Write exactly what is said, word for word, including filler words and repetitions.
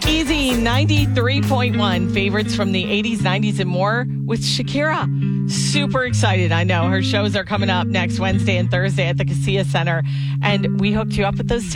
Easy ninety-three point one. Favorites from the eighties, nineties, and more with Shakira. Super excited. I know her shows are coming up next Wednesday and Thursday at the Casilla Center. And we hooked you up with those